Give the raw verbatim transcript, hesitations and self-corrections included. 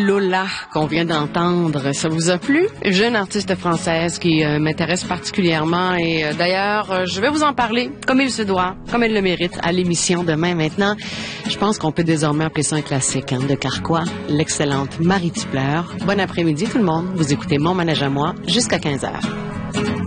Lola qu'on vient d'entendre, ça vous a plu? Jeune artiste française qui euh, m'intéresse particulièrement et euh, d'ailleurs, euh, je vais vous en parler comme il se doit, comme elle le mérite à l'émission demain maintenant. Je pense qu'on peut désormais appeler ça un classique hein, de Carquois, l'excellente Marie Tupler. Bon après-midi tout le monde, vous écoutez Mon Manège à moi jusqu'à quinze heures.